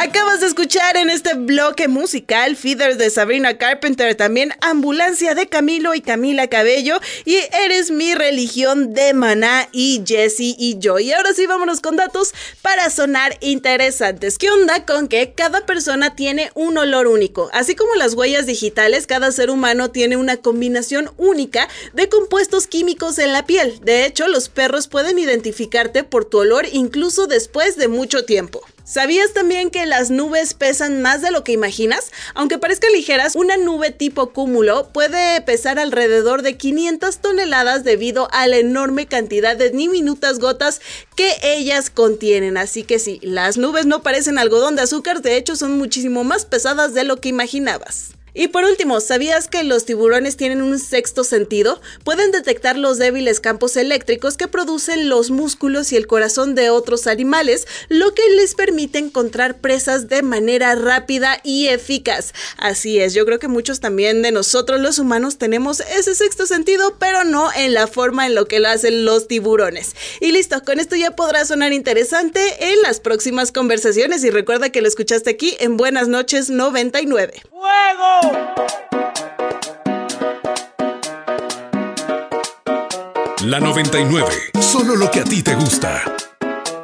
Acabas de escuchar en este bloque musical Feathers de Sabrina Carpenter, también Ambulancia de Camilo y Camila Cabello y Eres mi religión de Maná y Jessie y Joy. Y ahora sí, vámonos con datos para sonar interesantes. ¿Qué onda con que cada persona tiene un olor único? Así como las huellas digitales, cada ser humano tiene una combinación única de compuestos químicos en la piel. De hecho, los perros pueden identificarte por tu olor incluso después de mucho tiempo. ¿Sabías también que las nubes pesan más de lo que imaginas? Aunque parezcan ligeras, una nube tipo cúmulo puede pesar alrededor de 500 toneladas debido a la enorme cantidad de diminutas gotas que ellas contienen. Así que sí, las nubes no parecen algodón de azúcar, de hecho son muchísimo más pesadas de lo que imaginabas. Y por último, ¿sabías que los tiburones tienen un sexto sentido? Pueden detectar los débiles campos eléctricos que producen los músculos y el corazón de otros animales, lo que les permite encontrar presas de manera rápida y eficaz. Así es, yo creo que muchos también de nosotros los humanos tenemos ese sexto sentido, pero no en la forma en lo que lo hacen los tiburones. Y listo, con esto ya podrá sonar interesante en las próximas conversaciones y recuerda que lo escuchaste aquí en Buenas Noches 99. ¡Fuego! La 99, solo lo que a ti te gusta.